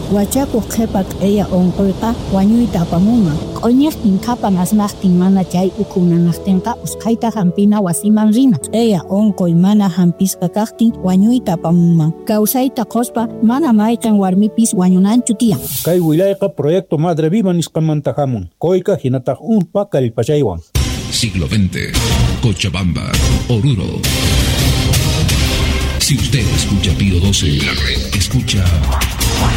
Huachaku qhipak ella onquyqa wañuyta apamunman. Q'uñiqtin qhapan asnaqtin mana chay ukunanaqtinqa usqhayta hampina wasiman rina. Ella onquy mana hampisqa kaqtin wañuyta apamunman. Kawsayta quspa mana mayqin warmipis wañunanchu tiyan. Kay wilayqa proyecto Madre Viva nisqamanta hamun. Qoyqa hinataq unpa kallpachaywan. Siglo XX, Cochabamba, Oruro. Si usted escucha Pío 12, escucha